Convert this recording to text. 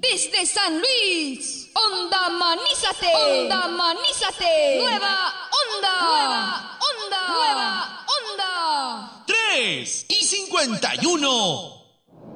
Desde San Luis, Onda Manízate, Onda Manízate, Nueva Onda, Nueva Onda, Nueva Onda. 3:51.